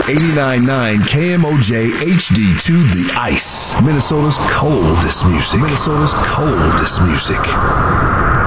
89.9 KMOJ HD2 The Ice. Minnesota's coldest music.